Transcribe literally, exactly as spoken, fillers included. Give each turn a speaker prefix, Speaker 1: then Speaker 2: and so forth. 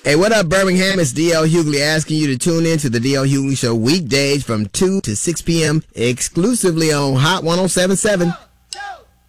Speaker 1: Hey, what up, Birmingham? It's D L Hughley asking you to tune in to the D L Hughley Show weekdays from two to six p.m. exclusively on Hot one oh seven point seven.